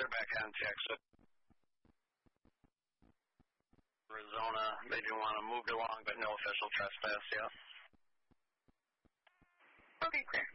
they're back on exit. Arizona, they do want to move along, but no official trespass yet. Okay, clear.